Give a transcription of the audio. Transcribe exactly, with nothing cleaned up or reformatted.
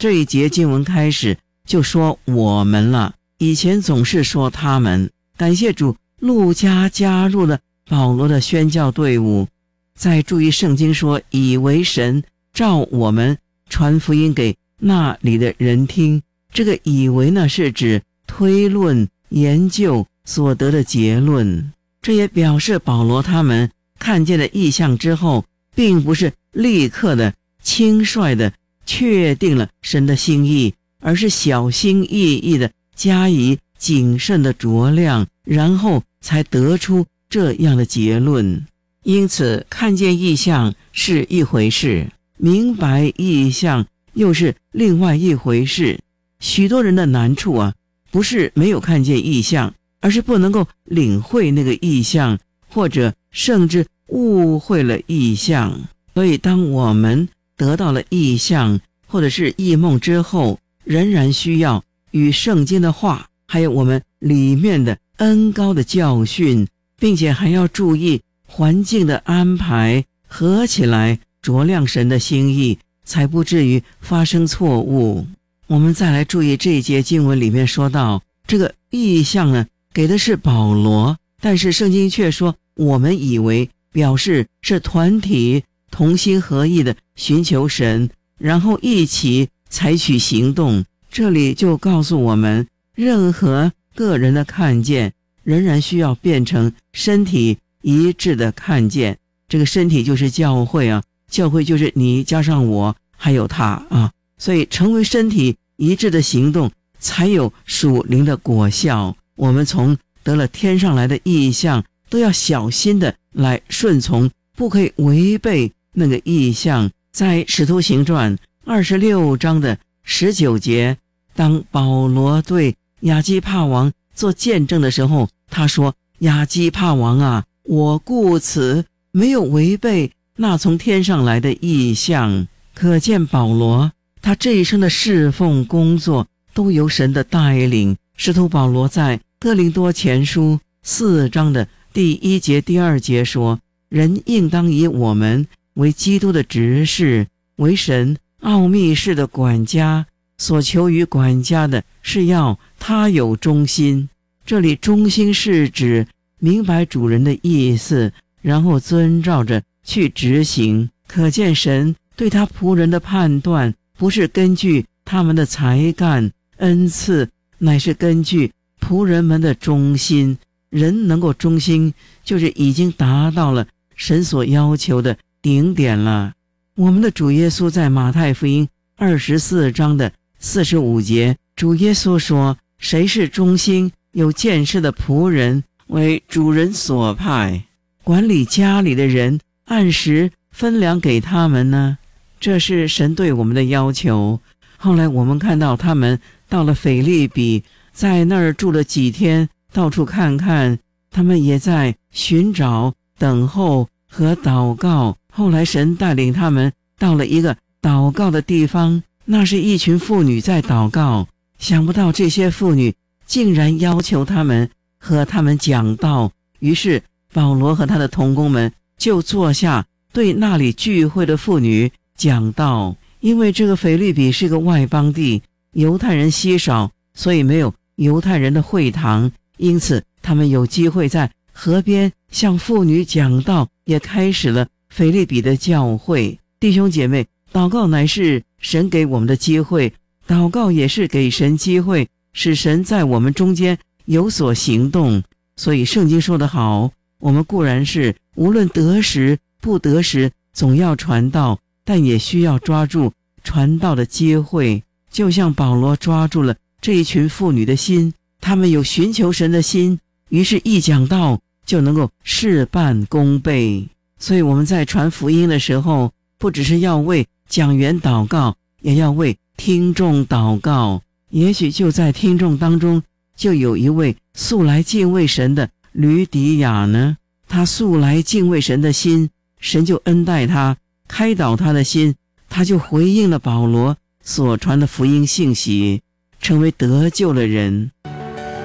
这一节经文开始就说我们了，以前总是说他们。感谢主，路加加入了保罗的宣教队伍。再注意圣经说，以为神照我们传福音给那里的人听，这个以为呢，是指推论研究所得的结论。这也表示保罗他们看见了异象之后，并不是立刻的轻率的确定了神的心意，而是小心翼翼的加以谨慎的酌量，然后才得出这样的结论。因此看见异象是一回事，明白异象又是另外一回事。许多人的难处啊，不是没有看见异象，而是不能够领会那个异象，或者甚至误会了异象。所以当我们得到了异象或者是异梦之后，仍然需要与圣经的话还有我们里面的恩膏的教训，并且还要注意环境的安排，合起来酌量神的心意，才不至于发生错误。我们再来注意这一节经文里面说到，这个异象呢，给的是保罗，但是圣经却说我们以为，表示是团体同心合意的寻求神，然后一起采取行动。这里就告诉我们，任何个人的看见仍然需要变成身体一致的看见。这个身体就是教会啊，教会就是你加上我还有他啊，所以成为身体一致的行动，才有属灵的果效。我们从得了天上来的异象，都要小心的来顺从，不可以违背那个异象。在使徒行传二十六章的十九节，当保罗对亚基帕王做见证的时候，他说，亚基帕王啊，我故此没有违背那从天上来的异象。可见保罗他这一生的侍奉工作都由神的带领。使徒保罗在哥林多前书四章的第一节第二节说，人应当以我们为基督的执事，为神奥秘事的管家，所求于管家的是要他有忠心。这里忠心是指明白主人的意思，然后遵照着去执行。可见神对他仆人的判断，不是根据他们的才干恩赐，乃是根据仆人们的忠心。人能够忠心，就是已经达到了神所要求的顶点了。我们的主耶稣在马太福音二十四章的四十五节，主耶稣说，谁是忠心有见识的仆人，为主人所派，管理家里的人，按时分粮给他们呢？这是神对我们的要求。后来我们看到他们到了腓立比，在那儿住了几天，到处看看，他们也在寻找、等候和祷告。后来神带领他们到了一个祷告的地方，那是一群妇女在祷告。想不到这些妇女竟然要求他们和他们讲道，于是保罗和他的同工们就坐下，对那里聚会的妇女讲道。因为这个腓立比是个外邦地，犹太人稀少，所以没有犹太人的会堂，因此他们有机会在河边向妇女讲道，也开始了腓立比的教会。弟兄姐妹，祷告乃是神给我们的机会，祷告也是给神机会，使神在我们中间有所行动。所以圣经说得好，我们固然是无论得时不得时总要传道，但也需要抓住传道的机会。就像保罗抓住了这一群妇女的心，他们有寻求神的心，于是一讲道就能够事半功倍。所以我们在传福音的时候，不只是要为讲员祷告，也要为听众祷告。也许就在听众当中，就有一位素来敬畏神的吕底亚呢，他素来敬畏神的心，神就恩待他，开导他的心，他就回应了保罗所传的福音信息，成为得救的人。